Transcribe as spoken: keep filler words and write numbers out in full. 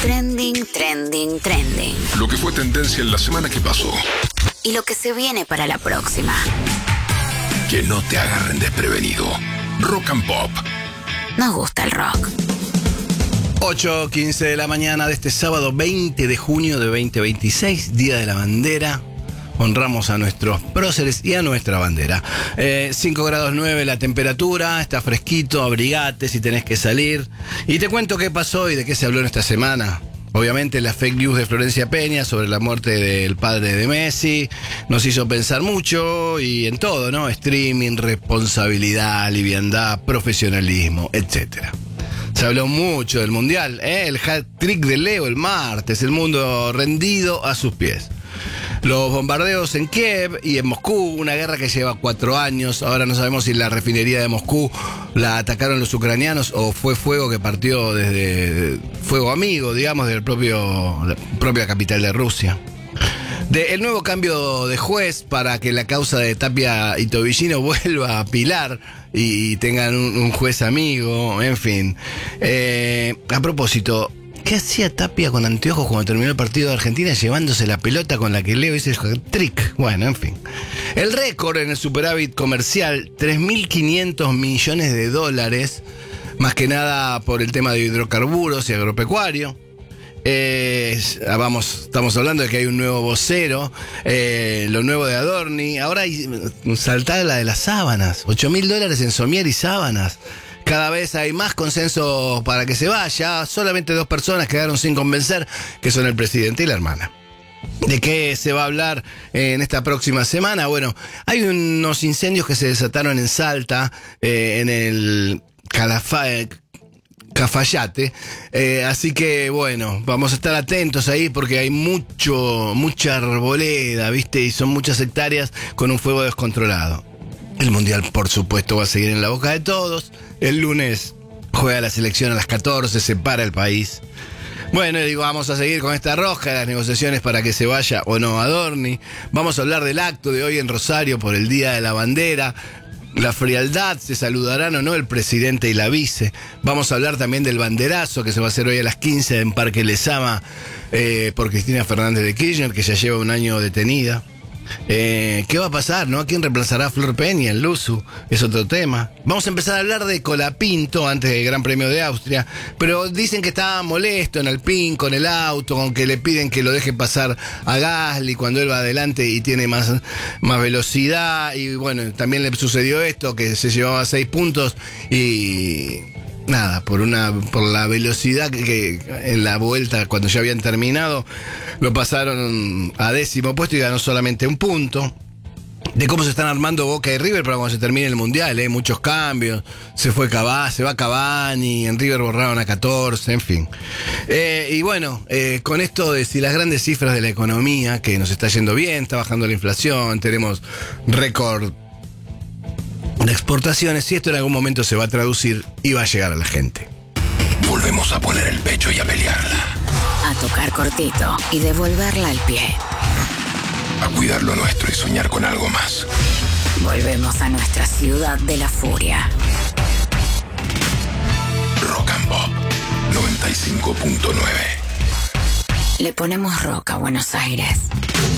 Trending, trending, trending. Lo que fue tendencia en la semana que pasó. Y lo que se viene para la próxima. Que no te agarren desprevenido. Rock and Pop. Nos gusta el rock. ocho quince de la mañana de este sábado veinte de junio de veinte veintiséis, Día de la Bandera. Honramos a nuestros próceres y a nuestra bandera. Eh, cinco grados nueve la temperatura, está fresquito, abrigate si tenés que salir. Y te cuento qué pasó y de qué se habló en esta semana. Obviamente la fake news de Florencia Peña sobre la muerte del padre de Messi nos hizo pensar mucho y en todo, ¿no? Streaming, responsabilidad, liviandad, profesionalismo, etcétera. Se habló mucho del Mundial, ¿eh? El hat-trick de Leo el martes, el mundo rendido a sus pies. Los bombardeos en Kiev y en Moscú, una guerra que lleva cuatro años. Ahora no sabemos si la refinería de Moscú la atacaron los ucranianos o fue fuego que partió desde fuego amigo, digamos, del propio la propia capital de Rusia. De el nuevo cambio de juez para que la causa de Tapia y Tobillino vuelva a pilar y tengan un, un juez amigo, en fin. Eh, a propósito, ¿qué hacía Tapia con anteojos cuando terminó el partido de Argentina llevándose la pelota con la que Leo hizo el trick? Bueno, en fin. El récord en el superávit comercial, tres mil quinientos millones de dólares, más que nada por el tema de hidrocarburos y agropecuario. Eh, vamos, estamos hablando de que hay un nuevo vocero, eh, lo nuevo de Adorni. Ahora hay saltada la de las sábanas, ocho mil dólares en somier y sábanas. Cada vez hay más consenso para que se vaya. Solamente dos personas quedaron sin convencer, que son el presidente y la hermana. ¿De qué se va a hablar en esta próxima semana? Bueno, hay unos incendios que se desataron en Salta, eh, en el Calafate, Cafayate, eh, así que bueno, vamos a estar atentos ahí porque hay mucho, mucha arboleda, ¿viste? Y son muchas hectáreas con un fuego descontrolado. El Mundial, por supuesto, va a seguir en la boca de todos. El lunes juega la selección a las catorce, se para el país. Bueno, digo, vamos a seguir con esta roja de las negociaciones para que se vaya o no Adorni. Vamos a hablar del acto de hoy en Rosario por el Día de la Bandera. La frialdad, se saludarán o no el presidente y la vice. Vamos a hablar también del banderazo que se va a hacer hoy a las quince en Parque Lezama eh, por Cristina Fernández de Kirchner, que ya lleva un año detenida. Eh, ¿Qué va a pasar, no? ¿A quién reemplazará a Flor Peña, el Luzu? Es otro tema. Vamos a empezar a hablar de Colapinto antes del Gran Premio de Austria, pero dicen que estaba molesto en Alpine con el auto, con que le piden que lo deje pasar a Gasly cuando él va adelante y tiene más, más velocidad. Y bueno, también le sucedió esto, que se llevaba seis puntos y... nada, por una por la velocidad que, que en la vuelta, cuando ya habían terminado, lo pasaron a décimo puesto y ganó solamente un punto. De cómo se están armando Boca y River para cuando se termine el Mundial, ¿eh? Muchos cambios. Se fue Cavani, se va Cavani, en River borraron a catorce, en fin. Eh, y bueno, eh, con esto de si las grandes cifras de la economía, que nos está yendo bien, está bajando la inflación, tenemos récord de exportaciones, si esto en algún momento se va a traducir y va a llegar a la gente. Volvemos a poner el pecho y a pelearla. A tocar cortito y devolverla al pie. A cuidar lo nuestro y soñar con algo más. Volvemos a nuestra ciudad de la furia. Rock and Pop noventa y cinco punto nueve. Le ponemos rock a Buenos Aires.